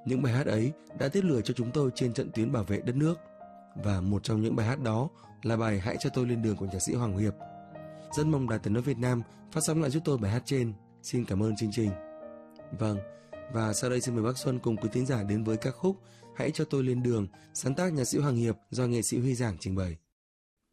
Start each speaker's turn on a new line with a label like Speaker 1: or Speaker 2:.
Speaker 1: Những bài hát ấy đã tiếp lửa cho chúng tôi trên trận tuyến bảo vệ đất nước. Và một trong những bài hát đó là bài Hãy cho tôi lên đường của nhạc sĩ Hoàng Hiệp. Rất mong Đài Tiếng nói Việt Nam phát sóng lại giúp tôi bài hát trên. Xin cảm ơn chương trình. Vâng, và sau đây xin mời bác Xuân cùng quý thính giả đến với ca khúc Hãy cho tôi lên đường, sáng tác nhạc sĩ Hoàng Hiệp do nghệ sĩ Huy Giảng trình bày.